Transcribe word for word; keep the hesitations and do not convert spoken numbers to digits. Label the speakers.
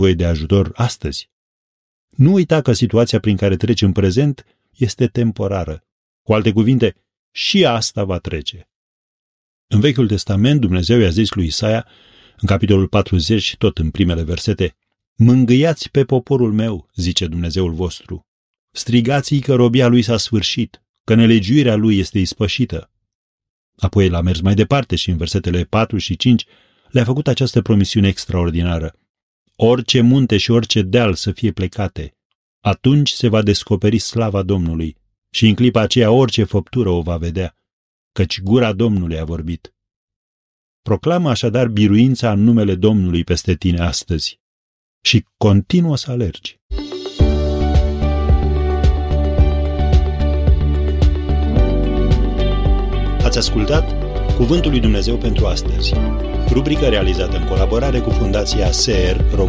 Speaker 1: nevoie de ajutor astăzi. Nu uita că situația prin care treci în prezent este temporară. Cu alte cuvinte, și asta va trece. În Vechiul Testament, Dumnezeu i-a zis lui Isaia, în capitolul patruzeci, tot în primele versete, mângâiați pe poporul meu, zice Dumnezeul vostru. Strigați-i că robia lui s-a sfârșit, că nelegiuirea lui este ispășită. Apoi l-a mers mai departe și în versetele patru și cinci le-a făcut această promisiune extraordinară. Orice munte și orice deal să fie plecate, atunci se va descoperi slava Domnului și în clipa aceea orice făptură o va vedea, căci gura Domnului a vorbit. Proclamă așadar biruința în numele Domnului peste tine astăzi și continuă să alergi. Ați ascultat Cuvântul lui Dumnezeu pentru astăzi, rubrică realizată în colaborare cu Fundația S E R România.